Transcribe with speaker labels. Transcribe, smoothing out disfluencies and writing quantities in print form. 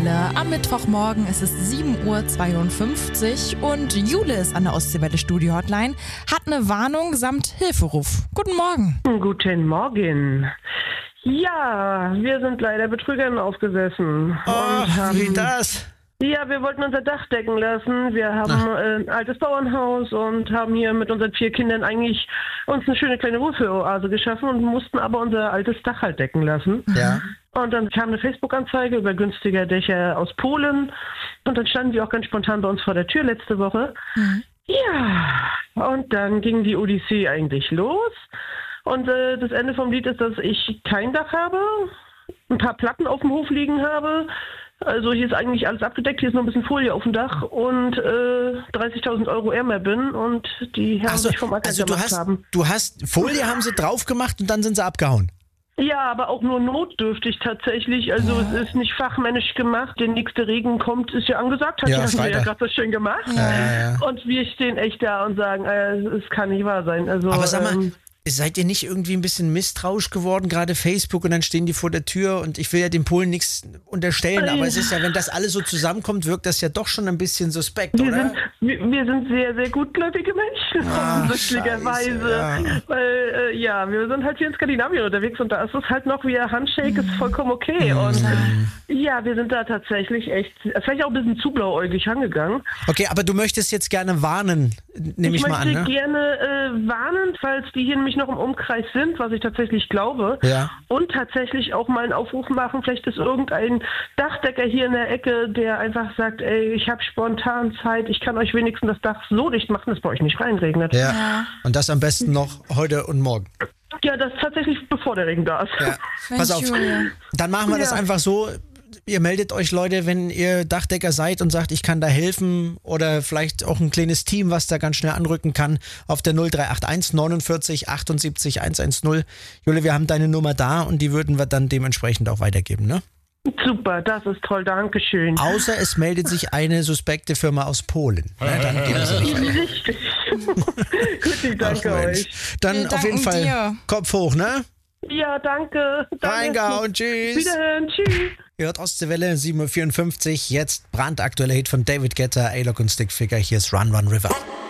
Speaker 1: Ostseewelle. Am Mittwochmorgen ist es 7:52 Uhr und Jule ist an der Ostseewelle Studio Hotline, hat eine Warnung samt Hilferuf. Guten Morgen.
Speaker 2: Guten Morgen. Ja, wir sind leider Betrügern aufgesessen.
Speaker 3: Wie das?
Speaker 2: Ja, wir wollten unser Dach decken lassen. Wir haben ein altes Bauernhaus und haben hier mit unseren 4 Kindern eigentlich uns eine schöne kleine Wohlfühloase geschaffen und mussten aber unser altes Dach halt decken lassen.
Speaker 3: Ja.
Speaker 2: Und dann kam eine Facebook-Anzeige über günstiger Dächer aus Polen und dann standen die auch ganz spontan bei uns vor der Tür letzte Woche. Ja, und dann ging die Odyssee eigentlich los. Und das Ende vom Lied ist, dass ich kein Dach habe, ein paar Platten auf dem Hof liegen habe. Also hier ist eigentlich alles abgedeckt, hier ist noch ein bisschen Folie auf dem Dach und 30.000 Euro ärmer bin und die Herren sich vom Acker gemacht haben.
Speaker 3: Du hast Folie haben sie drauf gemacht und dann sind sie abgehauen.
Speaker 2: Ja, aber auch nur notdürftig tatsächlich. Also es ist nicht fachmännisch gemacht. Der nächste Regen kommt, ist ja angesagt. Hat ja gerade so schön gemacht.
Speaker 3: Ja.
Speaker 2: Und wir stehen echt da und sagen, es kann nicht wahr sein. Also,
Speaker 3: Aber sag mal, seid ihr nicht irgendwie ein bisschen misstrauisch geworden, gerade Facebook, und dann stehen die vor der Tür und ich will ja den Polen nichts unterstellen, aber es ist ja, wenn das alles so zusammenkommt, wirkt das ja doch schon ein bisschen suspekt, oder?
Speaker 2: Wir sind sehr, sehr gutgläubige Menschen, offensichtlicherweise.
Speaker 3: Ja.
Speaker 2: Weil, wir sind halt hier in Skandinavien unterwegs und da ist es halt noch wie ein Handshake, ist vollkommen okay. Und ja, wir sind da tatsächlich echt, vielleicht auch ein bisschen zu blauäugig angegangen.
Speaker 3: Okay, aber du möchtest jetzt gerne warnen, nehme ich mal an, ne?
Speaker 2: Ich möchte gerne warnen, falls die hier nämlich noch im Umkreis sind, was ich tatsächlich glaube.
Speaker 3: Ja.
Speaker 2: Und tatsächlich auch mal einen Aufruf machen, vielleicht ist irgendein Dachdecker hier in der Ecke, der einfach sagt, ey, ich habe spontan Zeit, ich kann euch wenigstens das Dach so dicht machen, dass bei euch nicht reinregnet.
Speaker 3: Ja. Und das am besten noch heute und morgen.
Speaker 2: Ja, das tatsächlich bevor der Regen da ist.
Speaker 3: Ja. Pass auf, dann machen wir das einfach so. Ihr meldet euch, Leute, wenn ihr Dachdecker seid und sagt, ich kann da helfen, oder vielleicht auch ein kleines Team, was da ganz schnell anrücken kann, auf der 0381 49 78 110. Jule, wir haben deine Nummer da und die würden wir dann dementsprechend auch weitergeben, ne?
Speaker 2: Super, das ist toll, Dankeschön.
Speaker 3: Außer es meldet sich eine suspekte Firma aus Polen. Ja, dann geht das nicht.
Speaker 2: Richtig. Gut, danke euch.
Speaker 3: Dann auf jeden Fall
Speaker 1: dir.
Speaker 3: Kopf hoch, ne?
Speaker 2: Ja, danke.
Speaker 3: Reingehauen, tschüss.
Speaker 2: Wiederhören, tschüss.
Speaker 3: Ihr hört Ostseewelle, 7:54 Uhr, jetzt brandaktueller Hit von David Guetta, A-Lock und Stickfigure, hier ist Run Run River.